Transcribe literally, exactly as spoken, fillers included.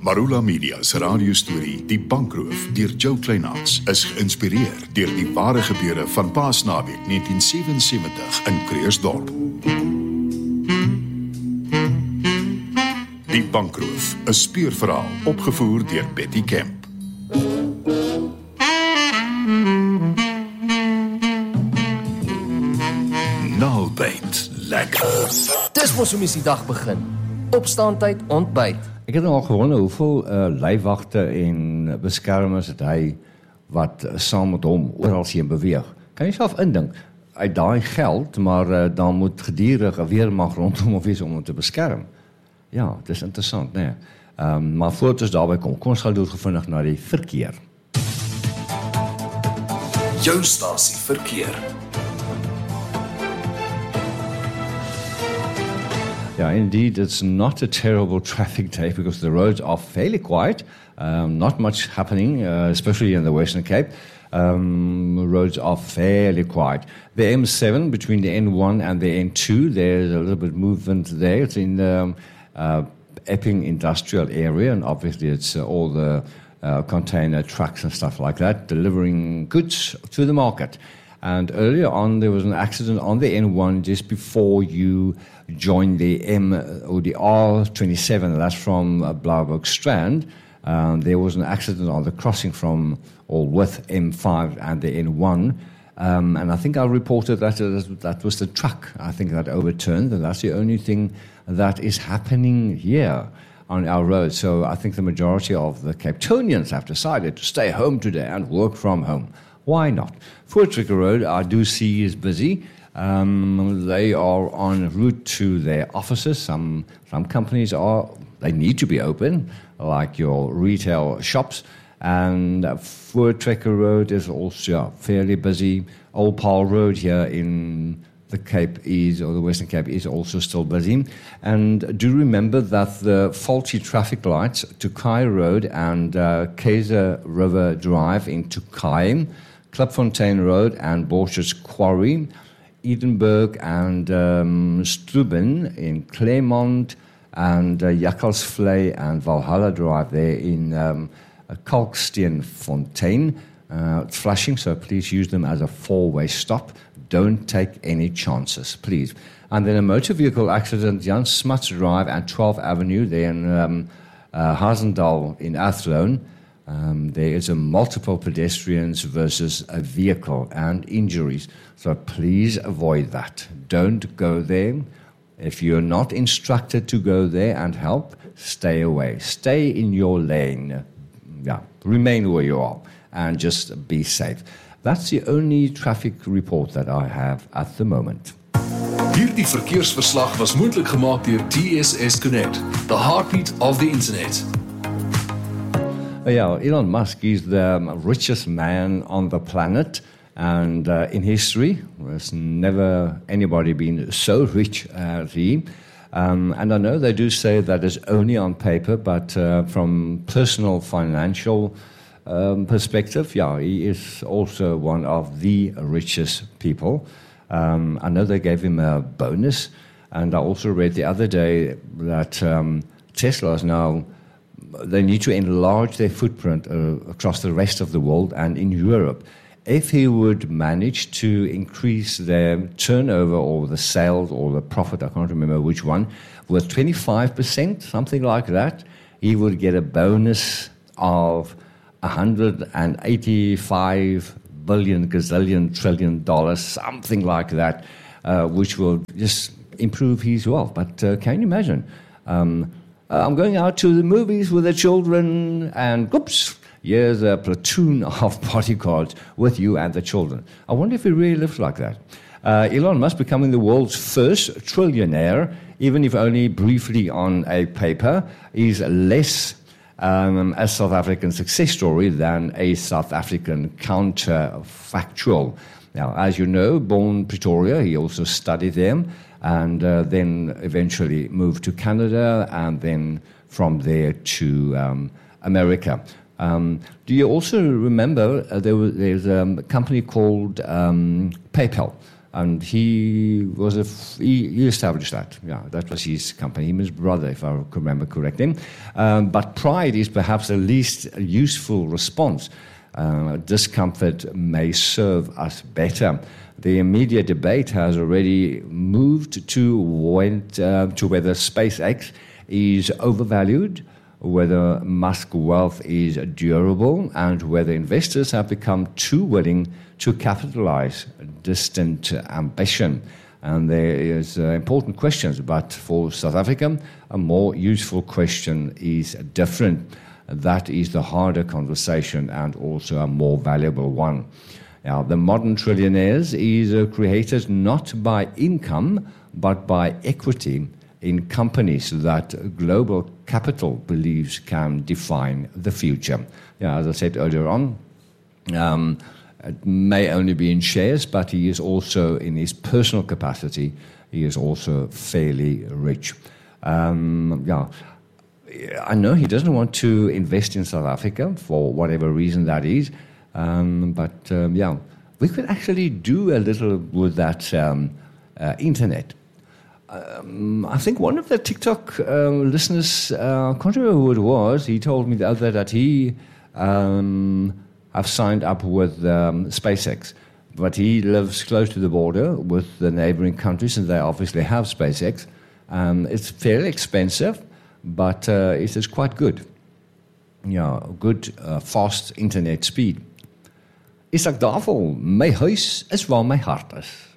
Marula Media se radiostorie Die Bankroof deur Joe Kleinhans is geïnspireer deur die ware gebeure van Paasnaweek negentien sewensewentig in Kreersdorp. Die Bankroof, 'n speurverhaal opgevoer deur Betty Kemp. Nou byt lekker. Dis mos hoe mens die dag begin. Opstaantyd, ontbyt. Ek het nou al gewonder hoeveel uh, lijfwagte en beskermers het hy wat uh, saam met hom oral heen beweeg. Kan jy self indink, uit daai geld, maar uh, dan moet gedurig 'n weermag rondom hom wees om hom te beskerm. Ja, dit is interessant, nee. Um, maar voordat ons daarby kom, kom ons gaan doelgevindig na die verkeer. Jou stasie verkeer. Yeah, indeed, it's not a terrible traffic day because the roads are fairly quiet. Um, not much happening, uh, especially in the Western Cape. Um, roads are fairly quiet. The M seven between the N one and the N two, there's a little bit of movement there. It's in the um, uh, Epping industrial area, and obviously it's uh, all the uh, container trucks and stuff like that, delivering goods to the market. And earlier on, there was an accident on the N one just before you join the M or the R twenty-seven. That's from uh, Blaauwberg Strand. Um, there was an accident on the crossing from or with M five and the N one. Um, and I think I reported that uh, that was the truck, I think, that overturned. And that's the only thing that is happening here on our road. So I think the majority of the Capetonians have decided to stay home today and work from home. Why not? Voortrekker Road, I do see is busy. Um, they are en route to their offices. Some some companies are, they need to be open, like your retail shops. And uh, Voortrekker Road is also yeah, fairly busy. Old Paul Road here in the Cape is, or the Western Cape is also still busy. And do remember that the faulty traffic lights to Kai Road and uh, Kaiser River Drive into Kai, Klipfontein Road and Borchers Quarry, Edenburg and um, Struben in Claremont, and uh, Jakkalsvlei and Valhalla Drive there in um, Kalksteenfontein. Uh, it's flashing, so please use them as a four-way stop. Don't take any chances, please. And then a motor vehicle accident, Jan Smuts Drive and twelfth Avenue there in um, uh, Hazendal in Athlone. Um, there is a multiple pedestrians versus a vehicle and injuries. So please avoid that. Don't go there. If you're not instructed to go there and help, stay away. Stay in your lane. Yeah, remain where you are and just be safe. That's the only traffic report that I have at the moment. Hierdie verkeersverslag was moontlik gemaak deur T S S Connect, the heartbeat of the internet. Yeah, Elon Musk is the richest man on the planet, and uh, in history, there's never anybody been so rich as he. Um, and I know they do say that it's only on paper, but uh, from personal financial um, perspective, yeah, he is also one of the richest people. Um, I know they gave him a bonus, and I also read the other day that um, Tesla is now, they need to enlarge their footprint uh, across the rest of the world and in Europe. If he would manage to increase their turnover or the sales or the profit, I can't remember which one, with twenty-five percent, something like that, he would get a bonus of one hundred eighty-five billion, gazillion, trillion dollars, something like that, uh, which will just improve his wealth. But uh, can you imagine? Um, I'm going out to the movies with the children and, oops, here's a platoon of bodyguards with you and the children. I wonder if he really lives like that. Uh, Elon Musk becoming the world's first trillionaire, even if only briefly on a paper, is less um, a South African success story than a South African counterfactual. Now, as you know, born Pretoria, he also studied there, and uh, then eventually moved to Canada, and then from there to um, America. Um, do you also remember uh, there was there's um, a company called um, PayPal? And he was a f- he, he established that. Yeah, that was his company. Him and his brother, if I remember correctly. Um, but pride is perhaps the least useful response. Uh, discomfort may serve us better. The immediate debate has already moved to went, uh, to whether SpaceX is overvalued, whether Musk wealth is durable, and whether investors have become too willing to capitalize distant ambition. And there is uh, important questions, but for South Africa, a more useful question is different. That is the harder conversation and also a more valuable one. Now, the modern trillionaires is uh, created not by income, but by equity in companies that global capital believes can define the future. Yeah, as I said earlier on, um, it may only be in shares, but he is also, in his personal capacity, he is also fairly rich. Um, yeah, I know he doesn't want to invest in South Africa for whatever reason that is, um, but um, yeah, we could actually do a little with that um, uh, internet. Um, I think one of the TikTok uh, listeners, uh, I can't remember who it was, he told me the other that he um, have signed up with um, SpaceX, but he lives close to the border with the neighboring countries, and they obviously have SpaceX. Um, it's fairly expensive, but uh, it is quite good. Ja, good, uh, fast internet speed. Is ek daarvoor, my huis is waar my hart is.